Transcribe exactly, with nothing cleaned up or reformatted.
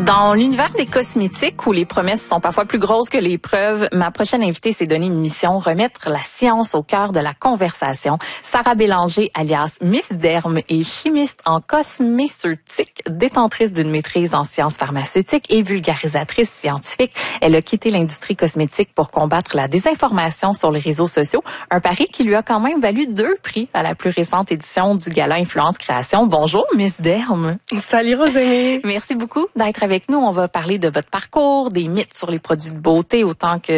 Dans l'univers des cosmétiques, où les promesses sont parfois plus grosses que les preuves, ma prochaine invitée s'est donné une mission, remettre la science au cœur de la conversation. Sarah Bélanger, alias Miss Derme, est chimiste en cosméceutique, détentrice d'une maîtrise en sciences pharmaceutiques et vulgarisatrice scientifique. Elle a quitté l'industrie cosmétique pour combattre la désinformation sur les réseaux sociaux, un pari qui lui a quand même valu deux prix à la plus récente édition du Gala Influence Création. Bonjour, Miss Derme. Salut, Rosémie. Merci beaucoup d'être avec nous. On va parler de votre parcours, des mythes sur les produits de beauté, autant que